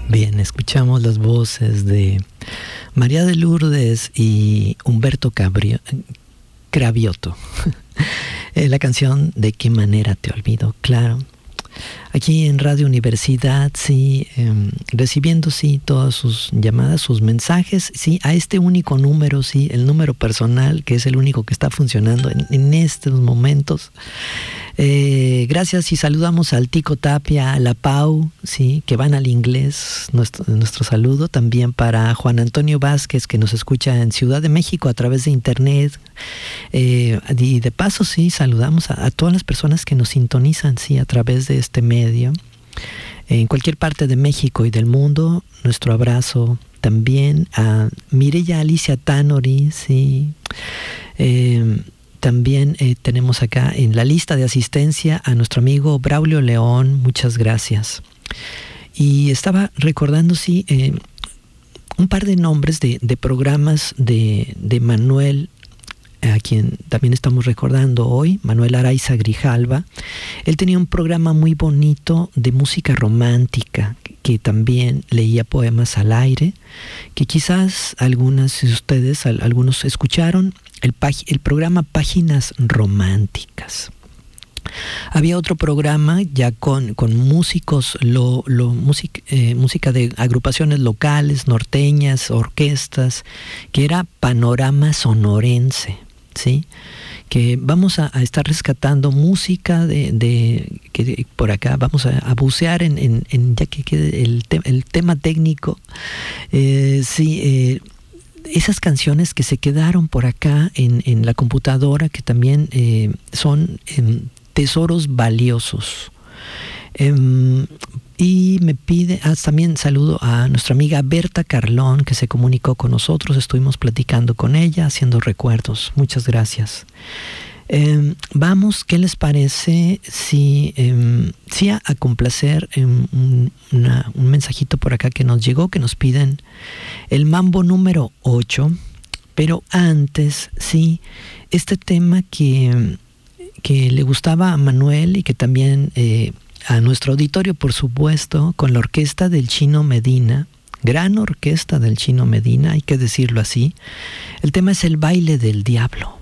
Bien, escuchamos las voces de María de Lourdes y Humberto Cravioto. La canción ¿De qué manera te olvido? Claro. Aquí en Radio Universidad, sí, recibiendo, sí, todas sus llamadas, sus mensajes, sí, a este único número, sí, el número personal, que es el único que está funcionando en estos momentos. Gracias y saludamos al Tico Tapia, a la Pau, sí, que van al inglés, nuestro saludo también para Juan Antonio Vázquez, que nos escucha en Ciudad de México a través de internet, y de paso, sí, saludamos a todas las personas que nos sintonizan, sí, a través de este medio, en cualquier parte de México y del mundo. Nuestro abrazo también a Mireya Alicia Tanori, sí, también tenemos acá en la lista de asistencia a nuestro amigo Braulio León, muchas gracias. Y estaba recordando, sí, un par de nombres de programas de Manuel, a quien también estamos recordando hoy, Manuel Araiza Grijalva. Él tenía un programa muy bonito de música romántica, que también leía poemas al aire, que quizás algunos escucharon, el programa Páginas Románticas. Había otro programa ya con músicos, música de agrupaciones locales, norteñas, orquestas, que era Panorama Sonorense, ¿sí? Que vamos a estar rescatando música que por acá vamos a bucear en ya que quede el tema técnico, sí, esas canciones que se quedaron por acá en la computadora, que también son tesoros valiosos. Y me pide, también saludo a nuestra amiga Berta Carlón, que se comunicó con nosotros, estuvimos platicando con ella, haciendo recuerdos. Muchas gracias. Vamos, ¿qué les parece si a complacer un mensajito por acá que nos llegó, que nos piden el mambo número 8, pero antes, sí, este tema que le gustaba a Manuel y que también a nuestro auditorio, por supuesto, con la orquesta del Chino Medina, gran orquesta del Chino Medina, hay que decirlo así. El tema es El baile del diablo.